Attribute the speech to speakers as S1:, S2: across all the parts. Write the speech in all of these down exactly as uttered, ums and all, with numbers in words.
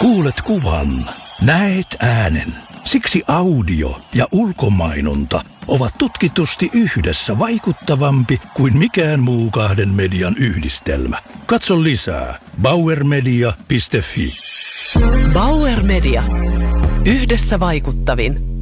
S1: Kuulet kuvan, näet äänen. Siksi audio ja ulkomainonta ovat tutkitusti yhdessä vaikuttavampi kuin mikään muu kahden median yhdistelmä. Katso lisää bauer media piste fi.
S2: Bauer Media. Yhdessä vaikuttavin.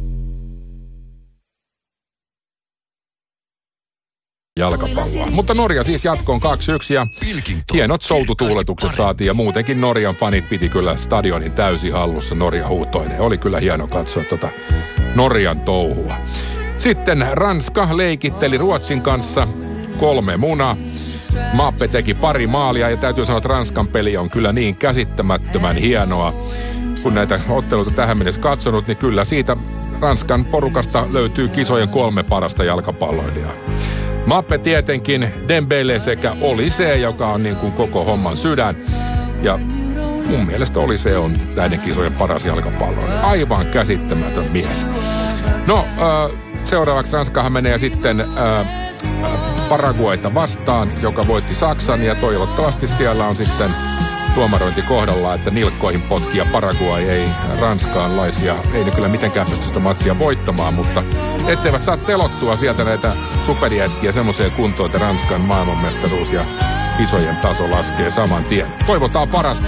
S3: Jalkapalloa. Mutta Norja siis jatkoon kaksi yksi ja hienot soututuuletukset saatiin ja muutenkin Norjan fanit piti kyllä stadionin täysin hallussa Norja huutoinen. Oli kyllä hieno katsoa tuota Norjan touhua. Sitten Ranska leikitteli Ruotsin kanssa kolme munaa. Mappe teki pari maalia ja täytyy sanoa, että Ranskan peli on kyllä niin käsittämättömän hienoa. Kun näitä otteluita tähän mennessä katsonut, niin kyllä siitä Ranskan porukasta löytyy kisojen kolme parasta jalkapalloilijaa. Mappe tietenkin, Dembele sekä Olise, joka on niin kuin koko homman sydän. Ja mun mielestä Olise on näiden kisojen paras jalkapalloilija. Aivan käsittämätön mies. No, äh, seuraavaksi Ranskahan menee sitten äh, Paraguayta vastaan, joka voitti Saksan. Ja toivottavasti siellä on sitten tuomarointi kohdalla, että nilkkoihin potkia Paraguay ei ranskaanlaisia. Ei ne kyllä mitenkään pysty sitä matsia voittamaan, mutta etteivät saa telottua sieltä näitä superjätkiä semmoiseen kuntoon, että Ranskan maailmanmestaruus ja isojen taso laskee saman tien. Toivotaan parasta.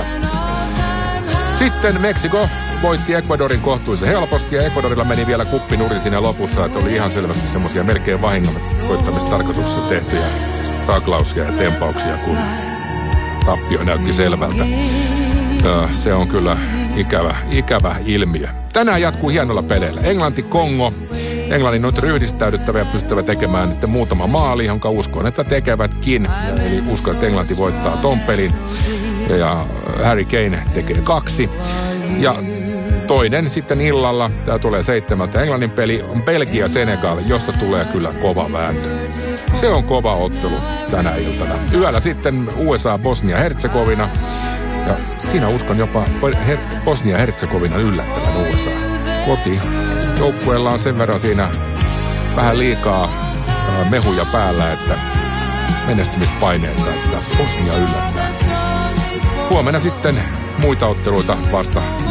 S3: Sitten Meksiko voitti Ecuadorin kohtuullisen helposti ja Ecuadorilla meni vielä kuppinuri siinä lopussa, että oli ihan selvästi semmoisia melkein vahingon voittamistarkoituksessa tehtyjä taklauksia ja tempauksia, kun tappio näytti selvältä. Se on kyllä ikävä, ikävä ilmiö. Tänään jatkuu hienolla peleillä. Englanti-Kongo. Englannin on nyt ryhdistäydyttävä ja pystyvä tekemään nyt muutama maali, jonka uskon, että tekevätkin. Ja eli uskon, että Englanti voittaa ton pelin. Ja Harry Kane tekee kaksi. Ja toinen sitten illalla, tämä tulee seitsemältä Englannin peli, on Belgia-Senegal, josta tulee kyllä kova vääntö. Se on kova ottelu tänä iltana. Yöllä sitten U S A Bosnia-Herzegovina. Ja siinä uskon jopa Her- Bosnia-Herzegovinan yllättävän U S A. Koti. Joukkueella on sen verran siinä vähän liikaa mehuja päällä, että menestymispaineita, että Bosnia yllättää. Huomenna sitten muita otteluita vasta